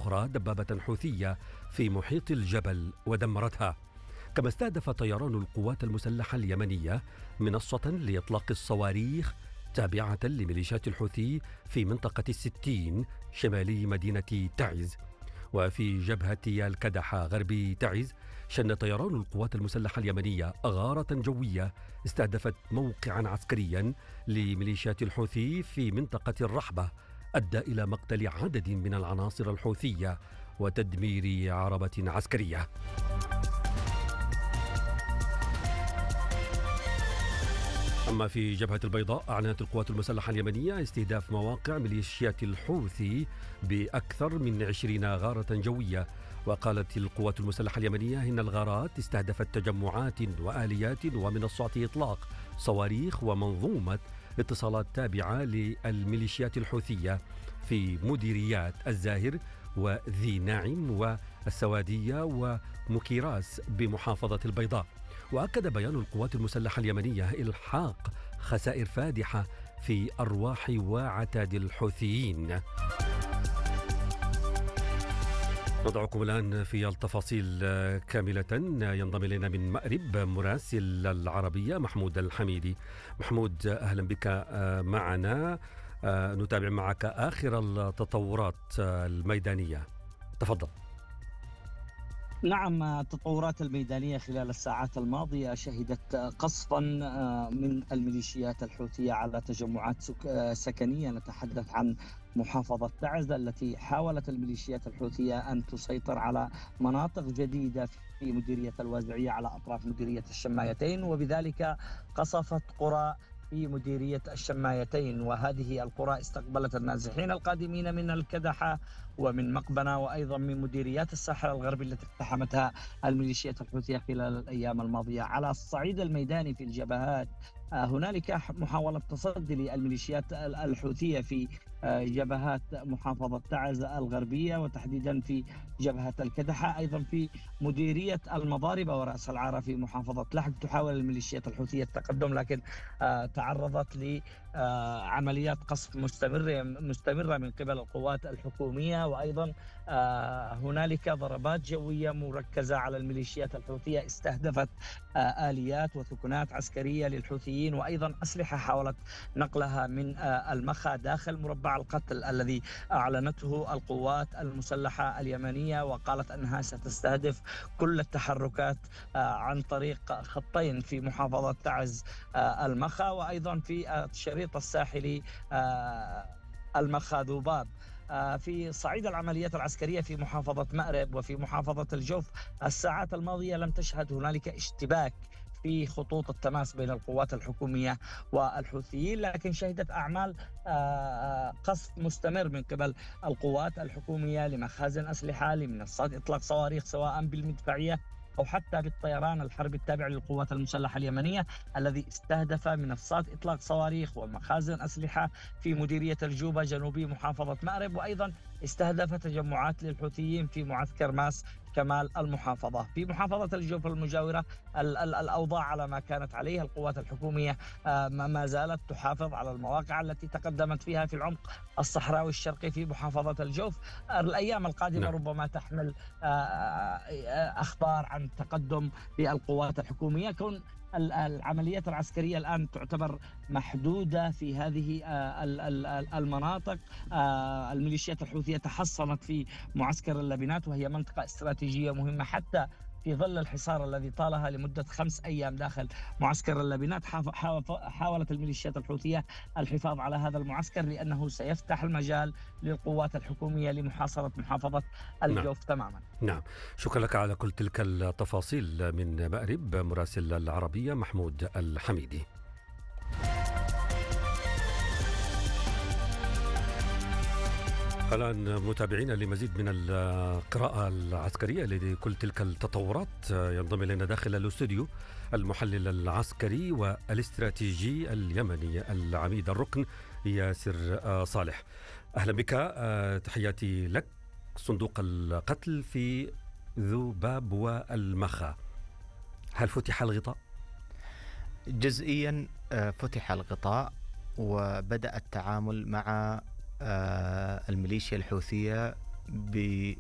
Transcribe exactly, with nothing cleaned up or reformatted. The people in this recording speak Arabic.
أخرى دبابة حوثية في محيط الجبل ودمرتها. كما استهدف طيران القوات المسلحة اليمنية منصة لإطلاق الصواريخ تابعة لميليشيات الحوثي في منطقة الستين شمالي مدينة تعز. وفي جبهة الكدحة غربي تعز شن طيران القوات المسلحة اليمنية غارة جوية استهدفت موقعا عسكريا لميليشيات الحوثي في منطقة الرحبة، أدى إلى مقتل عدد من العناصر الحوثية وتدمير عربة عسكرية. أما في جبهة البيضاء أعلنت القوات المسلحة اليمنية استهداف مواقع ميليشيات الحوثي بأكثر من عشرين غارة جوية. وقالت القوات المسلحة اليمنية إن الغارات استهدفت تجمعات وآليات ومنصات إطلاق صواريخ ومنظومة اتصالات تابعة للميليشيات الحوثية في مديريات الزاهر وذي ناعم والسوادية ومكيراس بمحافظة البيضاء. وأكد بيان القوات المسلحة اليمنية إلحاق خسائر فادحة في أرواح وعتاد الحوثيين. نضعكم الآن في التفاصيل كاملة. ينضم إلينا من مأرب مراسل العربية محمود الحميدي. محمود، أهلا بك معنا. نتابع معك آخر التطورات الميدانية، تفضل. نعم، التطورات الميدانية خلال الساعات الماضية شهدت قصفا من الميليشيات الحوثية على تجمعات سكنية. نتحدث عن محافظة تعز التي حاولت الميليشيات الحوثية أن تسيطر على مناطق جديدة في مديرية الوازعية على أطراف مديرية الشمايتين، وبذلك قصفت قرى في مديرية الشمايتين. وهذه القرى استقبلت النازحين القادمين من الكدحة ومن مقبنة وأيضا من مديريات الساحل الغربي التي اقتحمتها الميليشيات الحوثية خلال الأيام الماضية. على الصعيد الميداني في الجبهات هنالك محاولة تصدي للميليشيات الحوثية في جبهات محافظة تعز الغربية، وتحديدا في جبهة الكدحة، أيضا في مديرية المضاربة ورأس العارة في محافظة لحج. تحاول الميليشيات الحوثية التقدم لكن تعرضت لعمليات قصف مستمرة مستمرة من قبل القوات الحكومية، وأيضا هنالك ضربات جوية مركزة على الميليشيات الحوثية استهدفت آليات وثكنات عسكرية للحوثيين، وأيضا أسلحة حاولت نقلها من المخا داخل مربع القتل الذي أعلنته القوات المسلحة اليمنية، وقالت أنها ستستهدف كل التحركات عن طريق خطين في محافظة تعز المخا، وأيضا في الشريط الساحلي المخا ذوباب. في صعيد العمليات العسكرية في محافظة مأرب وفي محافظة الجوف الساعات الماضية لم تشهد هنالك اشتباك في خطوط التماس بين القوات الحكومية والحوثيين، لكن شهدت أعمال قصف مستمر من قبل القوات الحكومية لمخازن أسلحة، لمنصات إطلاق صواريخ سواء بالمدفعية أو حتى بالطيران الحربي التابع للقوات المسلحة اليمنية، الذي استهدف منصات إطلاق صواريخ ومخازن أسلحة في مديرية الجوبة جنوبي محافظة مأرب، وأيضا استهدف تجمعات للحوثيين في معسكر ماس كمال المحافظة. في محافظة الجوف المجاورة الأوضاع على ما كانت عليها. القوات الحكومية ما زالت تحافظ على المواقع التي تقدمت فيها في العمق الصحراوي الشرقي في محافظة الجوف. الأيام القادمة نعم. ربما تحمل أخبار عن تقدم للقوات الحكومية، كون العمليات العسكرية الآن تعتبر محدودة في هذه المناطق. الميليشيات الحوثية تحصنت في معسكر اللبنات، وهي منطقة استراتيجية مهمة حتى في ظل الحصار الذي طالها لمدة خمس أيام داخل معسكر اللبنات. حاولت الميليشيات الحوثية الحفاظ على هذا المعسكر لأنه سيفتح المجال للقوات الحكومية لمحاصرة محافظة الجوف نعم. تماما. نعم، شكرا لك على كل تلك التفاصيل من مأرب مراسل العربية محمود الحميدي. الآن متابعينا لمزيد من القراءة العسكرية لكل تلك التطورات ينضم إلينا داخل الاستوديو المحلل العسكري والاستراتيجي اليمني العميد الركن ياسر صالح. أهلا بك، تحياتي لك. صندوق القتل في ذوباب والمخا، هل فتح الغطاء؟ جزئيا فتح الغطاء وبدأ التعامل مع الميليشيا الحوثية